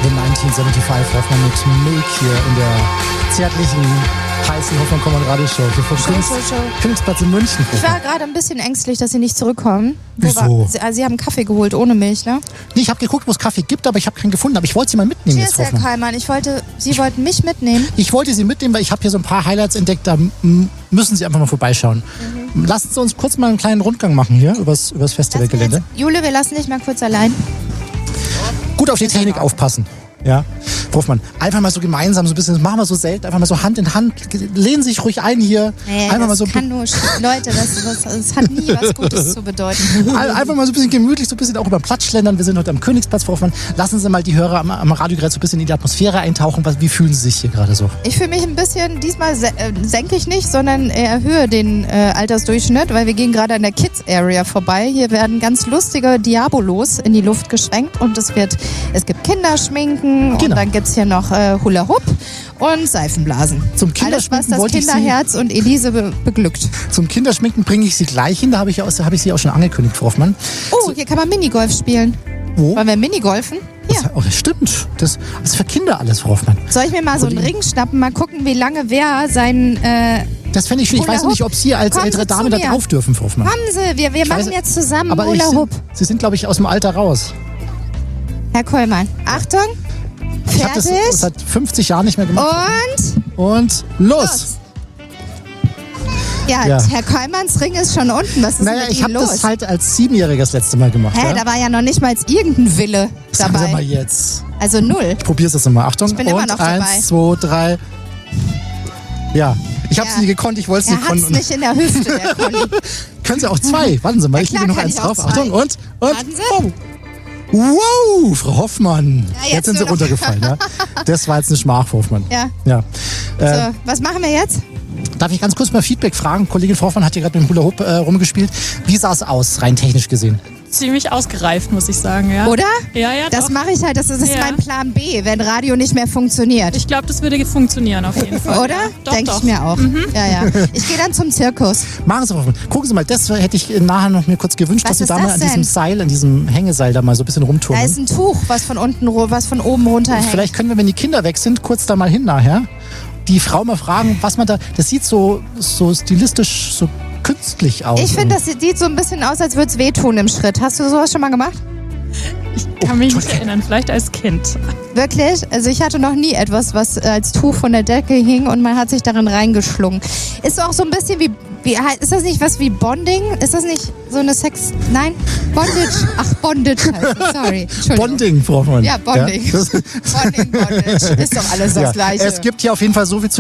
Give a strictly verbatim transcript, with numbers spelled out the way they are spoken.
The neunzehnhundertfünfundsiebzig Hoffmann mit Milk hier in der zärtlichen, heißen Hoffmann-Kommand-Radio-Show hier vom Show, Königs- Show, Show. Königsplatz in München. Ich war gerade ein bisschen ängstlich, dass Sie nicht zurückkommen. Wo Wieso? War, Sie, also Sie haben Kaffee geholt ohne Milch, ne? Nee, ich habe geguckt, wo es Kaffee gibt, aber ich habe keinen gefunden. Aber ich wollte sie mal mitnehmen Cheers, jetzt, Herr Hoffmann. Kallmann. Ich wollte, Sie wollten mich mitnehmen. Ich wollte sie mitnehmen, weil ich habe hier so ein paar Highlights entdeckt. Da m- müssen Sie einfach mal vorbeischauen. Mhm. Lassen Sie uns kurz mal einen kleinen Rundgang machen hier übers, übers Festivalgelände. Jetzt, Jule, wir lassen dich mal kurz allein. Gut auf die Technik aufpassen. Ja, Frau Hoffmann, einfach mal so gemeinsam so ein bisschen, das machen wir so selten, einfach mal so Hand in Hand, lehnen Sie sich ruhig ein hier. Nee, einfach das mal so kann nur, Leute, das, das, das hat nie was Gutes zu bedeuten. Einfach mal so ein bisschen gemütlich, so ein bisschen auch über den Platz schlendern. Wir sind heute am Königsplatz, Frau Hoffmann. Lassen Sie mal die Hörer am, am Radiogerät so ein bisschen in die Atmosphäre eintauchen. Was, wie fühlen Sie sich hier gerade so? Ich fühle mich ein bisschen, diesmal se- äh, senke ich nicht, sondern erhöhe den äh, Altersdurchschnitt, weil wir gehen gerade an der Kids Area vorbei. Hier werden ganz lustige Diabolos in die Luft geschwenkt und es wird, es gibt Kinderschminken Genau. und dann gibt es hier noch äh, Hula Hoop und Seifenblasen. Zum Alles, was Kinderschminken das wollte ich Sie- Kinderherz und Elise be- beglückt. Zum Kinderschminken bringe ich Sie gleich hin. Da habe ich, ja aus- da habe ich Sie auch schon angekündigt, Frau Hoffmann. Oh, hier kann man Minigolf spielen. Wo? Wollen wir Minigolfen? Hier. Das, oh, das stimmt. Das, das ist für Kinder alles, Frau Hoffmann. Soll ich mir mal so einen Ring schnappen, mal gucken, wie lange wer seinen... Äh, Das fände ich schön. Ich Hula weiß noch nicht, Hoop. ob Sie als Kommen ältere Sie zu Dame da mir. drauf dürfen, Frau Hoffmann. Kommen Sie, wir, wir Ich machen weiß- jetzt zusammen Aber Hula ich, Hoop. Sie sind, glaube ich, aus dem Alter raus. Herr Kollmann, Achtung, Ich habe das fertig seit fünfzig Jahren nicht mehr gemacht. und Und los! los. Ja, Ja. Herr Kollmanns Ring ist schon unten. Was ist Naja, mit ich Ihnen habe los? das halt als Siebenjähriger das letzte Mal gemacht. Hä, ja? da war ja noch nicht mal irgendein Wille Sagen Sie mal dabei. jetzt. Also null. Probier's das nochmal. Achtung. Ich bin und immer noch dabei. eins, zwei, drei. Ja, ich habe es Ja. nie gekonnt, ich wollte es Er nicht hat's konnten. nicht in der Hüfte, der Conny. Können Sie auch zwei? Warten Sie mal, Ja, ich klar lege noch kann eins ich auch drauf. zwei. Achtung, und, und. Warten Sie. Oh. Wow, Frau Hoffmann. Ja, jetzt, jetzt sind Sie nur noch- runtergefallen, ja. Das war jetzt eine Schmach, Frau Hoffmann. Ja. Ja. Äh, So, was machen wir jetzt? Darf ich ganz kurz mal Feedback fragen? Kollegin Frau Hoffmann hat hier gerade mit dem Hula Hoop äh, rumgespielt. Wie sah es aus, rein technisch gesehen? Ziemlich ausgereift, muss ich sagen, ja. Oder? Ja, ja, Das doch. mache ich halt, das ist Ja. mein Plan B, wenn Radio nicht mehr funktioniert. Ich glaube, das würde funktionieren auf jeden Fall. Oder? Ja. Doch, Denke doch. ich mir auch. Ja, ja. Ich gehe dann zum Zirkus. Machen Sie, Frau Hoffmann. Gucken Sie mal, das hätte ich nachher noch mir kurz gewünscht, Was dass Sie ist da mal das an diesem denn? Seil, an diesem Hängeseil da mal so ein bisschen Da rumturnen. ist ein Tuch, was von unten, ru- was von oben runterhängt. Vielleicht können wir, wenn die Kinder weg sind, kurz da mal hin nachher, die Frau mal fragen, was man da, das sieht so, so stilistisch, so künstlich aus. Ich finde, das sieht so ein bisschen aus, als würde es wehtun im Schritt. Hast du sowas schon mal gemacht? Ich kann mich nicht Entschuldigung. erinnern, vielleicht als Kind. Wirklich? Also ich hatte noch nie etwas, was als Tuch von der Decke hing und man hat sich darin reingeschlungen. Ist auch so ein bisschen wie, wie ist das nicht was wie Bonding? Ist das nicht so eine Sex... Nein? Bondage? Ach, Bondage heißt es, sorry. Entschuldigung. Bonding, Frau Hoffmann. Ja, Bonding. Ja, das, Bonding, Bondage. Ist doch alles das ja. Gleiche. Es gibt hier auf jeden Fall so viel zu